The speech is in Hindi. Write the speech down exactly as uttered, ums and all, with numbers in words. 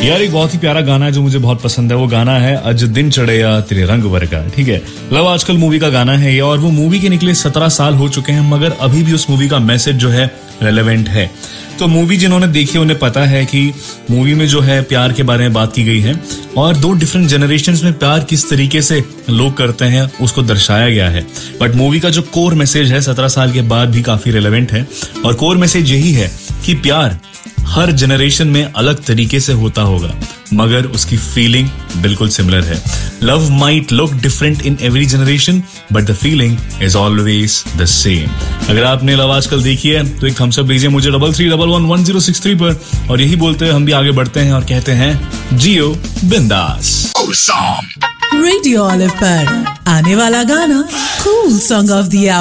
यार एक बहुत ही प्यारा गाना है जो मुझे बहुत पसंद है। वो गाना है अज दिन चढ़े या तेरे रंग वर्गा। ठीक है, लव आजकल मूवी का गाना है ये, और वो मूवी के निकले सत्रह साल हो चुके हैं, मगर अभी भी उस मूवी का मैसेज जो है रेलेवेंट है। तो मूवी जिन्होंने देखी उन्हें पता है कि मूवी में जो है प्यार के बारे में बात की गई है, और दो डिफरेंट जनरेशन्स में प्यार किस तरीके से लोग करते हैं उसको दर्शाया गया है। बट मूवी का जो कोर मैसेज है सत्रह साल के बाद भी काफी रेलेवेंट है, और कोर मैसेज यही है कि प्यार हर जनरेशन में अलग तरीके से होता होगा, मगर उसकी फीलिंग बिल्कुल सिमिलर है। Love might look different in every generation, but the feeling is always the same. अगर आपने लव आजकल देखी है तो एक थम्स अप दीजिए मुझे double three double one one zero six three पर, और यही बोलते हुए हम भी आगे बढ़ते हैं और कहते हैं जियो बिंदास। रेडियो ऑलिव पर आने वाला गाना कूल सॉन्ग ऑफ द